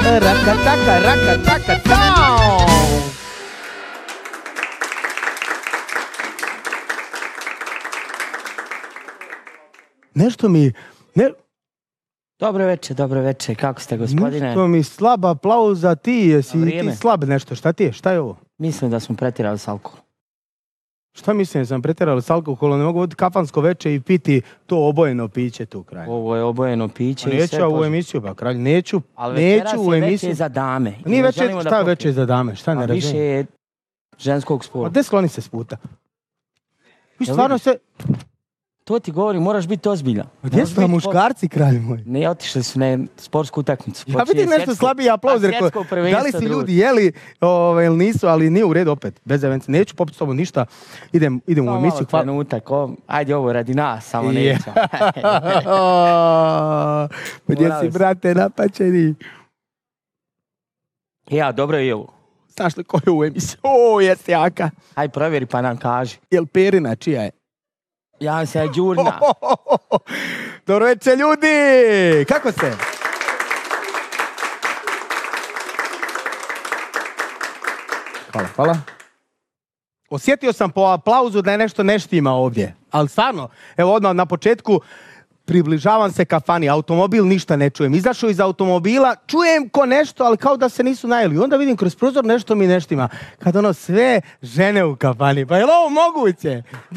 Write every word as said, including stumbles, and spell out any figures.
Rakataka, rakataka, tao! Nešto mi... Ne... Dobro večer, dobro večer. Kako ste, gospodine? Nešto mi slaba aplauza, ti jesi ti slab nešto. Šta ti je? Šta je ovo? Mislim da smo pretjerali s alkoholom. Šta mislim da sam pretjerali s alkoholom? Ne mogu voditi kafansko veče i piti to obojeno piće tu kraj. Ovo je obojeno piće pa i sve. Neću u emisiju, ba kralj. Neću, ali neću u emisiju. Ali večer je za dame. Nije večer, šta je večer za dame? Šta ne razumijem? Više je ženskog spola. A gde skloni se s puta? Vi stvarno se... To ti govorim, moraš biti ozbiljan. Gdje su vam muškarci, kralj moj? Ne, otišli su na sportsku utakmicu. Ja vidim nešto slabiji aplauz, rekao, da li si ljudi jeli ili nisu, ali nije u redu opet, bez evence. Neću popiti s tobom ništa, idem, idem u emisiju. Hvala trenutak, o, ajde ovo radi nas, samo nećemo. Gdje si, brate, napačeni? Ja, dobro je ovo. Znaš li ko je u emisiju? O, jesi jaka. Aj provjeri pa nam kaži. Jel Perina, čija je? Ja se Đurna. Dobro večer, ljudi! Kako ste? Hvala, hvala. Osjetio sam po aplauzu da je nešto neštima ovdje. Ali stvarno, evo odmah na početku, približavam se kafani, automobil ništa ne čujem. Izašao iz automobila, čujem ko nešto, ali kao da se nisu najeli. Onda vidim kroz prozor nešto mi neštima. Kad ono sve žene u kafani. Pa je li ovo moguće?